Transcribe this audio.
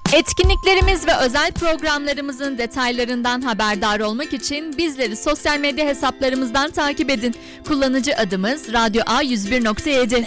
Etkinliklerimiz ve özel programlarımızın detaylarından haberdar olmak için bizleri sosyal medya hesaplarımızdan takip edin. Kullanıcı adımız Radyo A101.7.